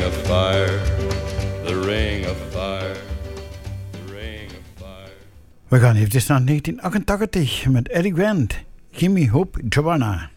of fire, the ring of fire, the ring of fire. We gaan even naar 1988 met Eddie Grant, Gimme Hope Giovanna.